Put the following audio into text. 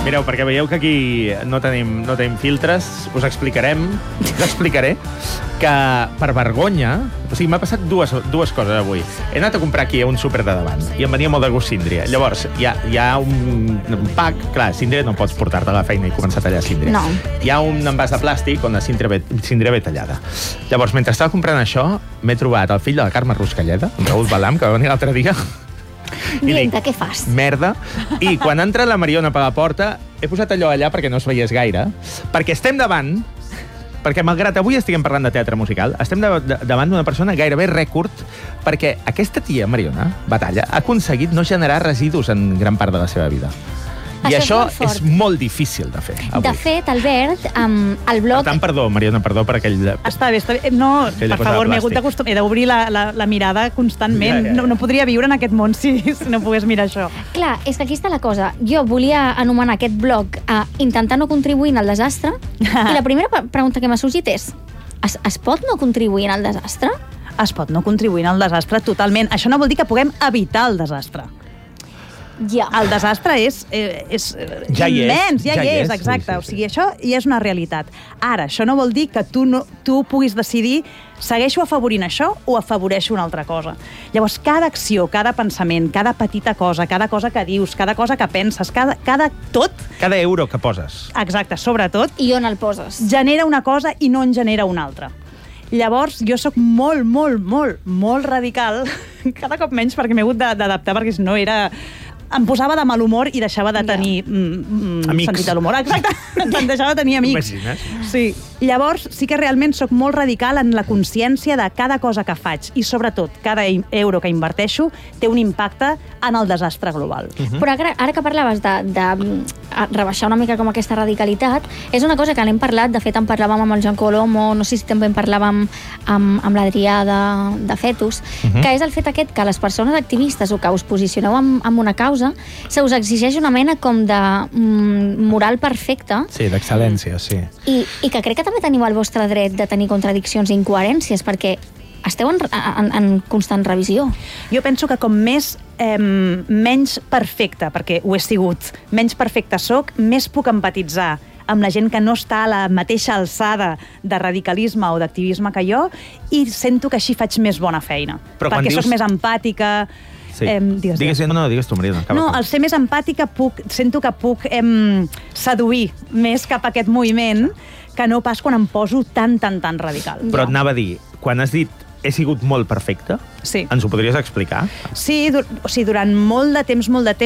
Mireu, perquè veieu que aquí no tenim filtres, us explicaré que per vergonya... O sigui, m'ha passat dues coses avui. He anat a comprar aquí a un súper de davant i em venia molt de gust síndria. Llavors, hi ha un pack... Clar, síndria no pots portar-te a la feina i començar a tallar síndria. No. Hi ha un envàs de plàstic on la síndria ve tallada. Llavors, mentre estava comprant això, m'he trobat el fill de la Carme Ruscalleda, en Raül Balam, que va venir l'altre dia... Dienta, què fas? Merda. I quan entra la Mariona per la porta, he posat allò allà perquè no es veiés gaire, perquè estem davant, perquè malgrat avui estiguem parlant de teatre musical, estem davant d'una persona gairebé rècord, perquè aquesta tia, Mariona Batalla, ha aconseguit no generar residus en gran part de la seva vida. I això és molt difícil de fer, avui. De fet, Albert, el blog... Per tant, perdó, Mariona, perdó per aquell... Està bé. No, per favor, m'he hagut d'acostumar. He d'obrir la mirada constantment. No podria viure en aquest món si no pogués mirar això. Clar, és que aquí està la cosa. Jo volia anomenar aquest blog intentar no contribuir al desastre, i la primera pregunta que m'ha sorgit és: es pot no contribuir al desastre? Es pot no contribuir al desastre totalment. Això no vol dir que puguem evitar el desastre. Ja. El desastre és immens, ja hi és, exacte. Sí. O sigui, això ja és una realitat. Ara, això no vol dir que tu puguis decidir segueixo afavorint això o afavoreixo una altra cosa. Llavors, cada acció, cada pensament, cada petita cosa, cada cosa que dius, cada cosa que penses, Cada euro que poses. Exacte, sobretot. I on el poses? Genera una cosa i no en genera una altra. Llavors, jo sóc molt radical, cada cop menys perquè m'he hagut d'adaptar, perquè si no em posava de mal humor i deixava de tenir sentit de l'humor. Exacte, em deixava de tenir amics. Imagina't. Sí. Llavors, sí que realment sóc molt radical en la consciència de cada cosa que faig i, sobretot, cada euro que inverteixo té un impacte en el desastre global. Però ara que parlaves de rebaixar una mica com aquesta radicalitat, és una cosa que n'hem parlat, de fet en parlàvem amb el Joan Colomo, no sé si també en parlàvem amb l'Adrià de Fetus, que és el fet aquest que les persones activistes o que us posicioneu en una causa se us exigeix una mena com de moral perfecta. Sí, d'excel·lència, sí. I que crec que també teniu el vostre dret de tenir contradiccions i incoherències, perquè esteu en constant revisió. Jo penso que com menys perfecte, perquè ho he sigut, menys perfecte soc, més puc empatitzar amb la gent que no està a la mateixa alçada de radicalisme o d'activisme que jo, i sento que així faig més bona feina. Perquè soc més empàtica. Sí. Digues tu, Mariona. No, al ser més empàtica sento que puc seduir més cap a aquest moviment que no pas quan em poso tan radical. Però et anava a dir, quan has dit he sigut molt perfecte, sí. Ens ho podries explicar? Sí, durant molt de temps